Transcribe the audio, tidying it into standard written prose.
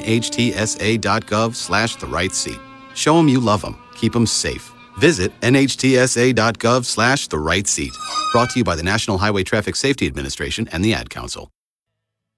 nhtsa.gov/the-right-seat. Show them you love them. Keep them safe. Visit nhtsa.gov/the-right-seat. Brought to you by the National Highway Traffic Safety Administration and the Ad Council.